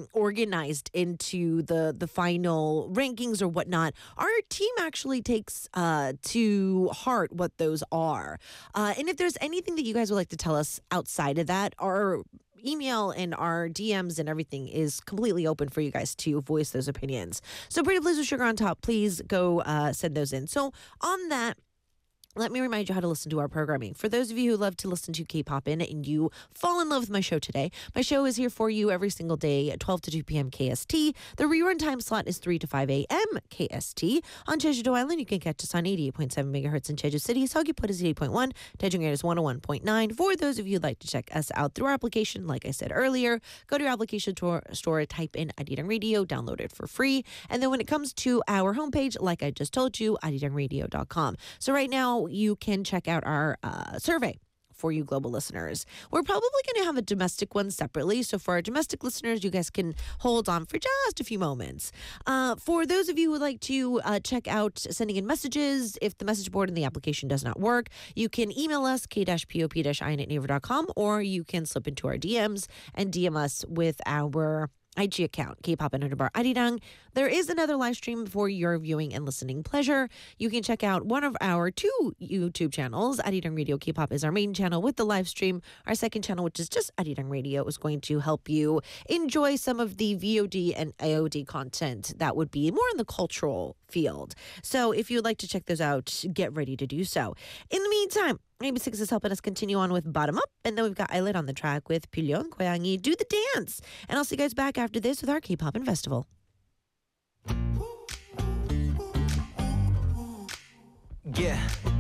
organized into the final rankings or whatnot, our team actually takes to heart what those are. And if there's anything that you guys would like to tell us outside of that, our email and our DMs and everything is completely open for you guys to voice those opinions. So Pretty Please with Sugar on Top, please go send those in. So on that, let me remind you how to listen to our programming. For those of you who love to listen to K-pop in and you fall in love with my show today, my show is here for you every single day at 12 to 2 p.m. KST. The rerun time slot is 3 to 5 a.m. KST. On Jeju-do Island, you can catch us on 88.7 megahertz in Jeju City. Seoggi-put is 88.1. Daejungan is 101.9. For those of you who'd like to check us out through our application, like I said earlier, go to your application store, type in Arirang Radio, download it for free. And then when it comes to our homepage, like I just told you, arirangradio.com. So right now, you can check out our survey for you global listeners. We're probably going to have a domestic one separately. So for our domestic listeners, you guys can hold on for just a few moments. For those of you who would like to check out sending in messages, if the message board in the application does not work, you can email us k-pop-in@naver.com, or you can slip into our DMs and DM us with our IG account, K-pop_Arirang. There is another live stream for your viewing and listening pleasure. You can check out one of our 2 YouTube channels. Arirang Radio K-pop is our main channel with the live stream. Our second channel, which is just Arirang Radio, is going to help you enjoy some of the VOD and AOD content that would be more in the cultural field. So if you'd like to check those out, get ready to do so. In the meantime, AB6 is helping us continue on with Bottom Up, and then we've got Islet on the track with Pilyon Koyangi, Do the Dance. And I'll see you guys back after this with our K-pop and Festival. Yeah.